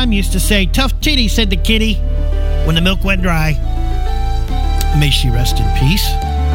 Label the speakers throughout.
Speaker 1: mom used to say, "Tough titty," said the kitty, when the milk went dry. May she rest in peace.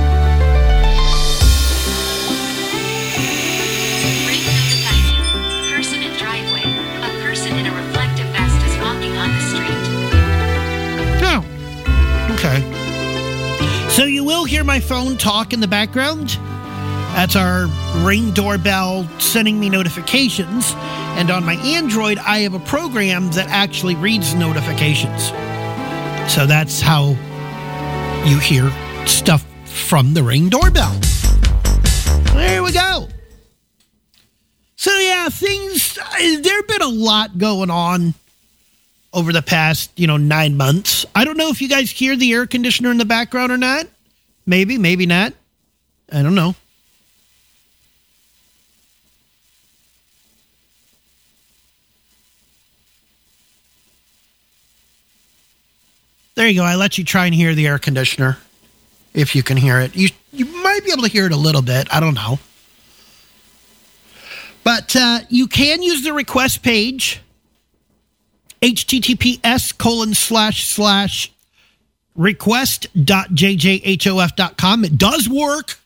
Speaker 2: Ring notifying. Person in driveway. A person in a reflective vest is walking on the street.
Speaker 1: Oh, okay. So you will hear my phone talk in the background. That's our Ring doorbell sending me notifications. And on my Android, I have a program that actually reads notifications. So that's how you hear stuff from the Ring doorbell. There we go. So yeah, there have been a lot going on over the past, 9 months. I don't know if you guys hear the air conditioner in the background or not. Maybe, maybe not. I don't know. There you go. I let you try and hear the air conditioner, if you can hear it. You might be able to hear it a little bit. I don't know. But you can use the request page, https://request.jjhof.com. It does work.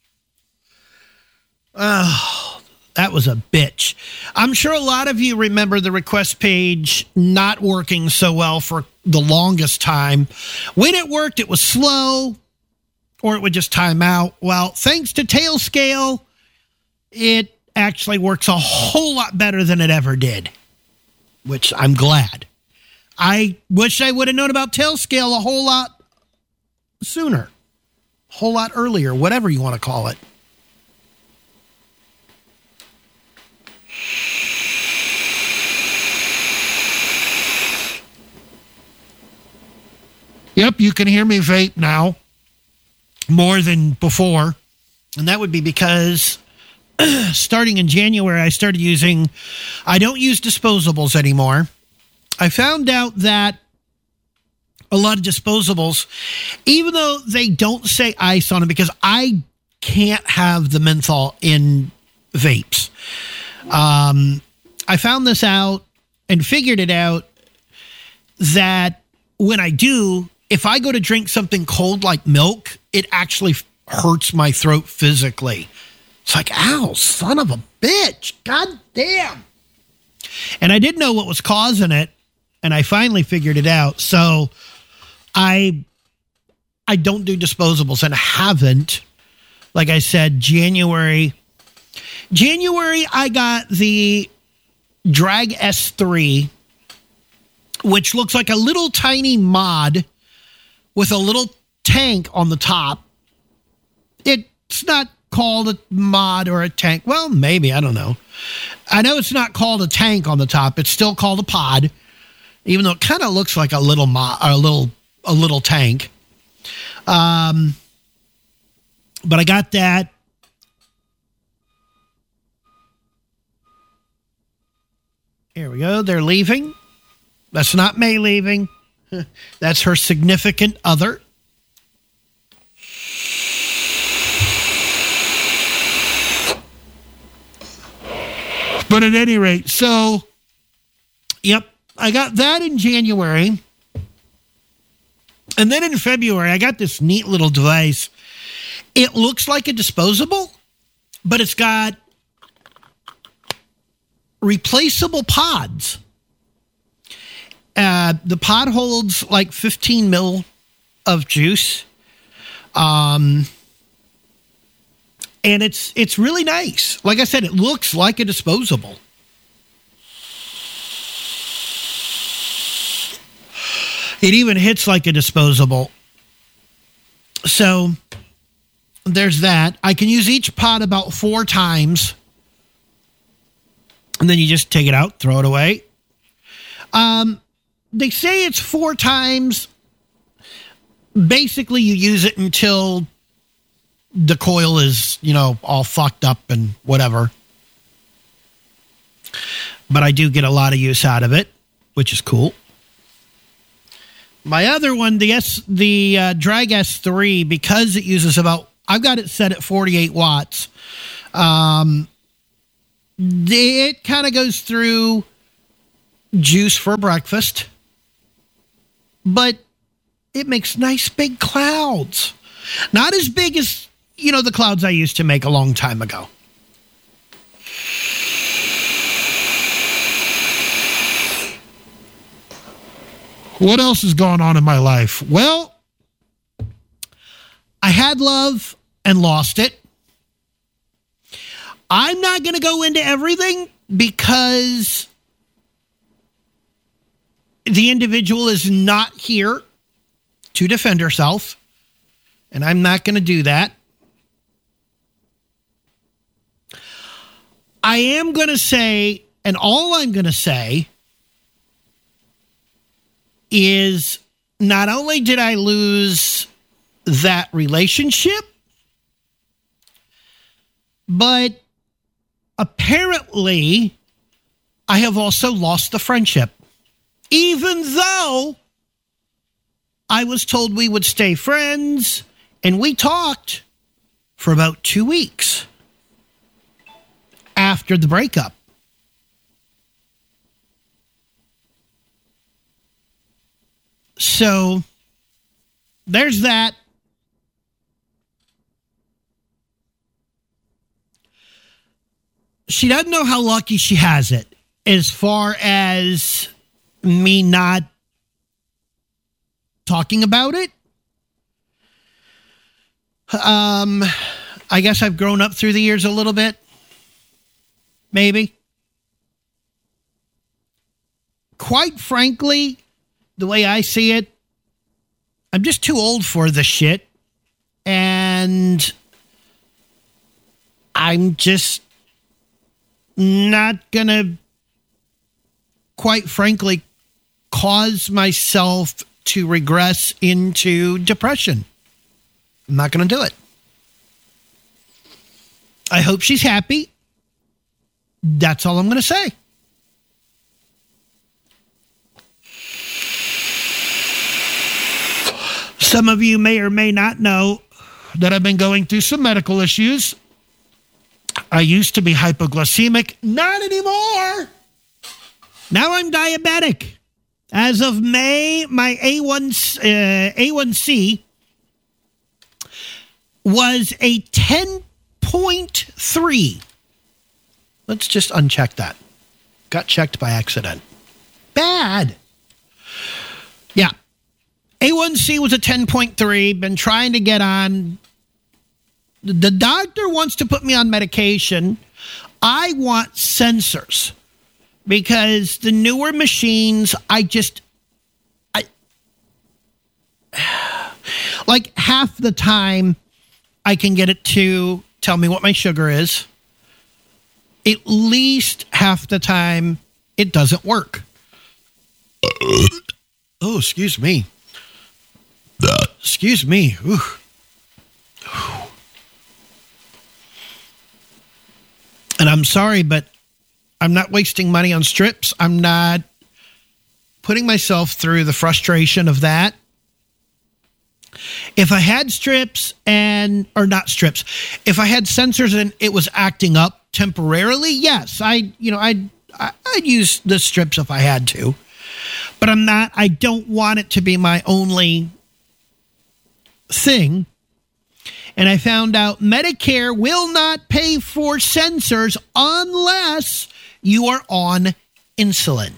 Speaker 1: Oh, that was a bitch. I'm sure a lot of you remember the request page not working so well for the longest time. When it worked, it was slow, or it would just time out. Well, thanks to Tailscale, it actually works a whole lot better than it ever did, which I'm glad. I wish I would have known about Tailscale a whole lot sooner, a whole lot earlier, whatever you want to call it. Yep, you can hear me vape now more than before. And that would be because starting in January, I don't use disposables anymore. I found out that a lot of disposables, even though they don't say ice on them, because I can't have the menthol in vapes. I found this out and figured it out that when I do, if I go to drink something cold like milk, it actually hurts my throat physically. It's like, ow, son of a bitch. God damn. And I didn't know what was causing it, and I finally figured it out. So I don't do disposables and haven't. Like I said, January, I got the Drag S3, which looks like a little tiny mod with a little tank on the top. It's not called a mod or a tank. Well, maybe, I don't know. I know it's not called a tank on the top. It's still called a pod, even though it kind of looks like a little mod, or a little tank. But I got that. Here we go. They're leaving. That's not May leaving. That's her significant other. But at any rate, so, yep, I got that in January. And then in February, I got this neat little device. It looks like a disposable, but it's got replaceable pods. The pod holds like 15 mil of juice. And it's really nice. Like I said, it looks like a disposable. It even hits like a disposable. So there's that. I can use each pod about 4 times. And then you just take it out, throw it away. They say it's 4 times. Basically, you use it until the coil is, all fucked up and whatever. But I do get a lot of use out of it, which is cool. My other one, the Drag S3, because it uses I've got it set at 48 watts. It kind of goes through juice for breakfast, but it makes nice big clouds. Not as big as, the clouds I used to make a long time ago. What else is going on in my life? Well, I had love and lost it. I'm not going to go into everything because the individual is not here to defend herself, and I'm not going to do that. I am going to say, and all I'm going to say is not only did I lose that relationship, but apparently I have also lost the friendship. Even though I was told we would stay friends, and we talked for about 2 weeks after the breakup. So there's that. She doesn't know how lucky she has it as far as me not talking about it. I guess I've grown up through the years a little bit. Maybe. Quite frankly, the way I see it, I'm just too old for the shit. And I'm just not gonna, quite frankly, cause myself to regress into depression. I'm not gonna do it. I hope she's happy. That's all I'm gonna say. Some of you may or may not know that I've been going through some medical issues. I used to be hypoglycemic. Not anymore. Now I'm diabetic. As of May, my A1C was a 10.3. Let's just uncheck that. Got checked by accident. Bad. Yeah. A1C was a 10.3. Been trying to get on. The doctor wants to put me on medication. I want sensors because the newer machines, like half the time I can get it to tell me what my sugar is. At least half the time it doesn't work. Oh, excuse me. Excuse me. Ooh. And I'm sorry, but I'm not wasting money on strips. I'm not putting myself through the frustration of that. If I had strips or not strips, if I had sensors and it was acting up temporarily, yes, I'd use the strips if I had to. But I don't want it to be my only thing. And I found out Medicare will not pay for sensors unless you are on insulin.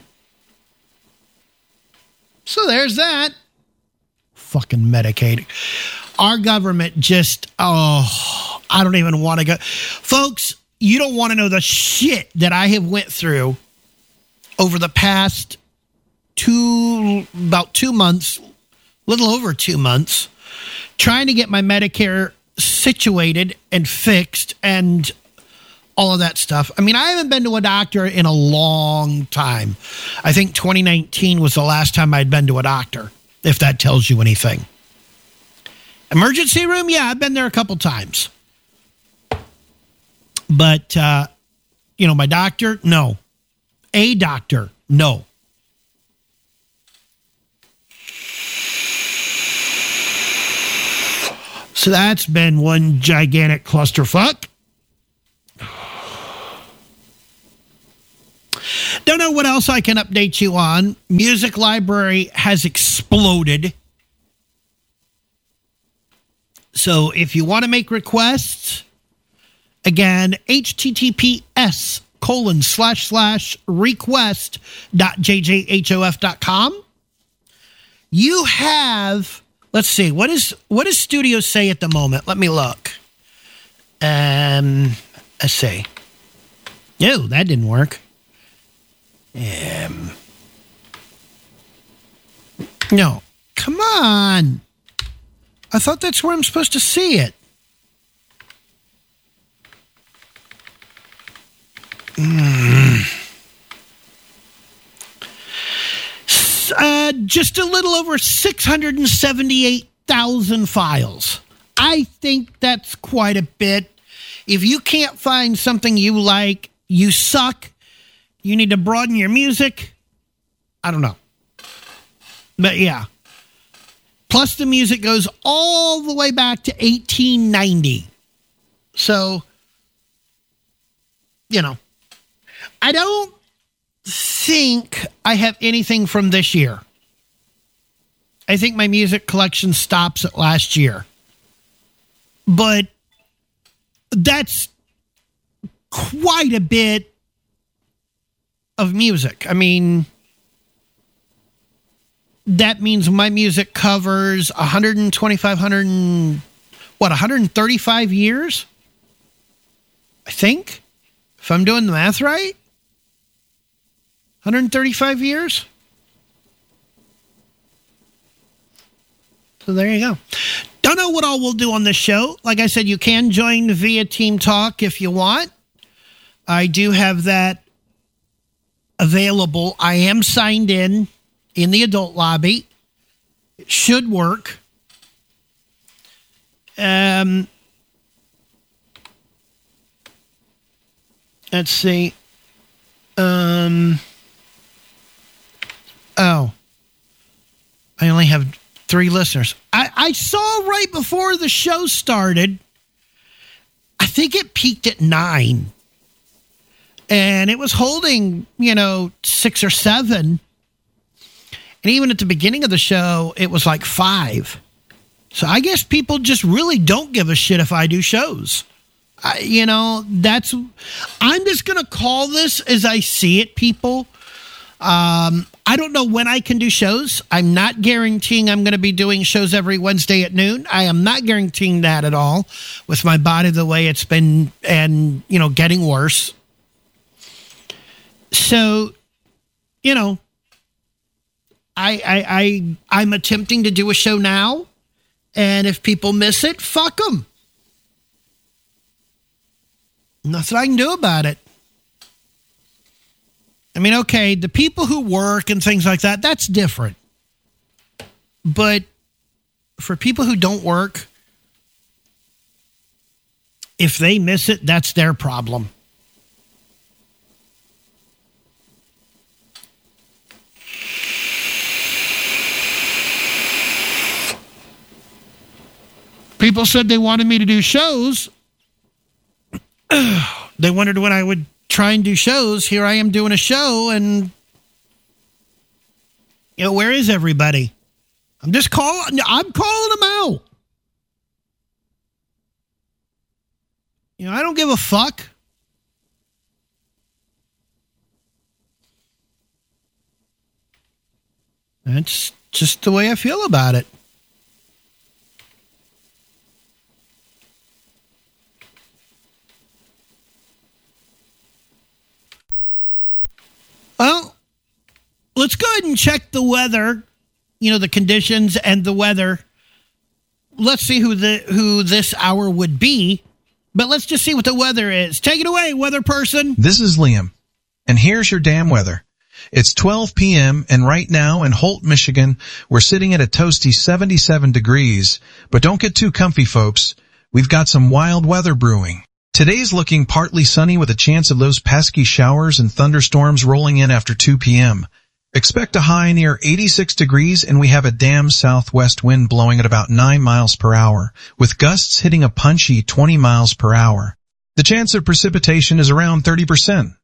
Speaker 1: So there's that. Fucking Medicaid. Our government I don't even want to go. Folks, you don't want to know the shit that I have went through over the past about 2 months, little over 2 months, trying to get my Medicare situated and fixed and all of that stuff. I mean, I haven't been to a doctor in a long time. I think 2019 was the last time I'd been to a doctor, if that tells you anything. Emergency room? Yeah, I've been there a couple times. But, my doctor? No. A doctor? No. So that's been one gigantic clusterfuck. Don't know what else I can update you on. Music library has exploded. So if you want to make requests, again, https://request.jjhof.com. You have, let's see, what does Studio say at the moment? Let me look. Let's see. No, that didn't work. No, come on. I thought that's where I'm supposed to see it. Just a little over 678,000 files. I think that's quite a bit. If you can't find something you like, you suck. You need to broaden your music. I don't know. But yeah. Plus the music goes all the way back to 1890. So, you know, I don't think I have anything from this year. I think my music collection stops at last year. But that's quite a bit of music. I mean, that means my music covers 135 years? I think, if I'm doing the math right. 135 years? So there you go. Don't know what all we'll do on this show. Like I said, you can join via Team Talk if you want. I do have that available. I am signed in the adult lobby. It should work. Let's see. Oh, I only have 3 listeners. I saw right before the show started, I think it peaked at 9. And it was holding, 6 or 7. And even at the beginning of the show, it was like 5. So I guess people just really don't give a shit if I do shows. I'm just going to call this as I see it, people. I don't know when I can do shows. I'm not guaranteeing I'm going to be doing shows every Wednesday at noon. I am not guaranteeing that at all with my body the way it's been and, getting worse. So, I'm attempting to do a show now, and if people miss it, fuck them. Nothing I can do about it. I mean, okay, the people who work and things like that, that's different. But for people who don't work, if they miss it, that's their problem. People said they wanted me to do shows. They wondered when I would try and do shows. Here I am doing a show, and where is everybody? I'm calling them out. I don't give a fuck. That's just the way I feel about it. Well, let's go ahead and check the weather, the conditions and the weather. Let's see who this hour would be, but let's just see what the weather is. Take it away, weather person.
Speaker 3: This is Liam, and here's your damn weather. It's 12 p.m., and right now in Holt, Michigan, we're sitting at a toasty 77 degrees. But don't get too comfy, folks. We've got some wild weather brewing. Today's looking partly sunny with a chance of those pesky showers and thunderstorms rolling in after 2 p.m. Expect a high near 86 degrees, and we have a damn southwest wind blowing at about 9 miles per hour, with gusts hitting a punchy 20 miles per hour. The chance of precipitation is around 30%.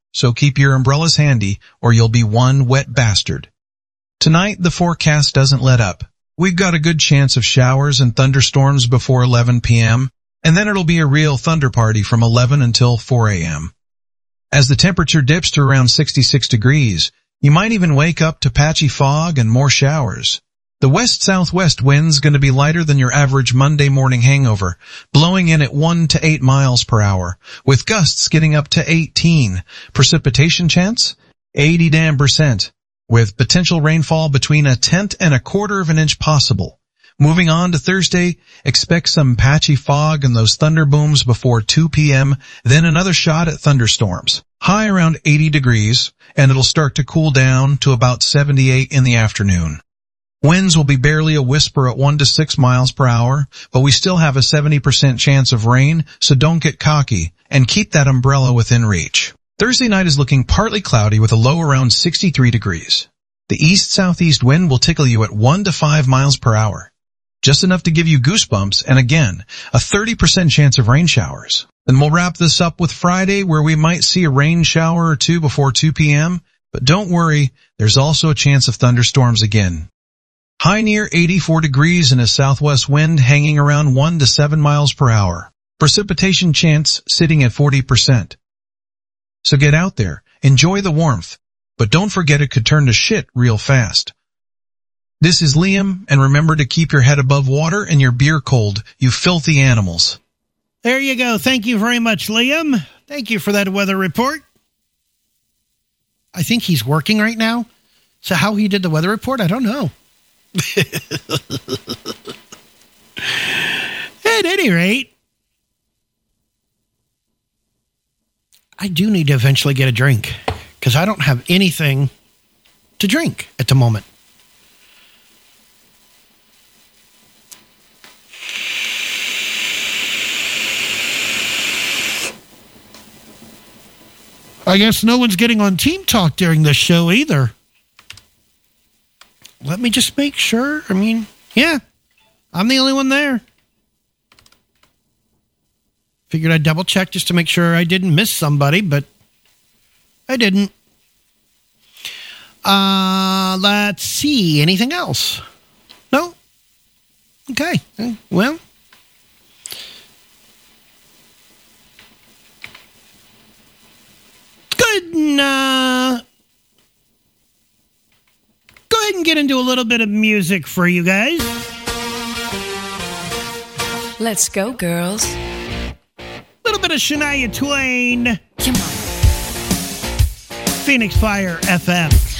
Speaker 3: so keep your umbrellas handy or you'll be one wet bastard. Tonight, the forecast doesn't let up. We've got a good chance of showers and thunderstorms before 11 p.m., and then it'll be a real thunder party from 11 until 4 a.m. As the temperature dips to around 66 degrees, you might even wake up to patchy fog and more showers. The west-southwest wind's going to be lighter than your average Monday morning hangover, blowing in at 1 to 8 miles per hour, with gusts getting up to 18. Precipitation chance? 80%, with potential rainfall between 1/10 and 1/4 of an inch possible. Moving on to Thursday, expect some patchy fog and those thunder booms before 2 p.m., then another shot at thunderstorms. High around 80 degrees, and it'll start to cool down to about 78 in the afternoon. Winds will be barely a whisper at 1 to 6 miles per hour, but we still have a 70% chance of rain, so don't get cocky, and keep that umbrella within reach. Thursday night is looking partly cloudy with a low around 63 degrees. The east-southeast wind will tickle you at 1 to 5 miles per hour. Just enough to give you goosebumps, and again, a 30% chance of rain showers. Then we'll wrap this up with Friday, where we might see a rain shower or two before 2 p.m., but don't worry, there's also a chance of thunderstorms again. High near 84 degrees and a southwest wind hanging around 1 to 7 miles per hour. Precipitation chance sitting at 40%. So get out there, enjoy the warmth, but don't forget it could turn to shit real fast. This is Liam, and remember to keep your head above water and your beer cold, you filthy animals.
Speaker 1: There you go. Thank you very much, Liam. Thank you for that weather report. I think he's working right now. So how he did the weather report, I don't know. At any rate, I do need to eventually get a drink because I don't have anything to drink at the moment. I guess no one's getting on Team Talk during this show either. Let me just make sure. I mean, yeah, I'm the only one there. Figured I'd double check just to make sure I didn't miss somebody, but I didn't. Let's see. Anything else? No? Okay. Well. Good. Go ahead and get into a little bit of music for you guys.
Speaker 4: Let's go, girls.
Speaker 1: A little bit of Shania Twain.
Speaker 4: Come on.
Speaker 1: Phoenix Fire FM.